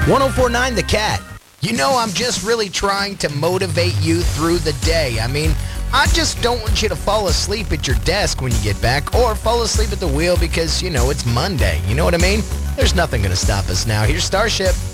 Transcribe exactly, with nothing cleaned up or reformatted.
ten forty-nine The Cat. You know, I'm just really trying to motivate you through the day. I mean, I just don't want you to fall asleep at your desk when you get back or fall asleep at the wheel because, you know, it's Monday. You know what I mean? There's nothing going to stop us now. Here's Starship.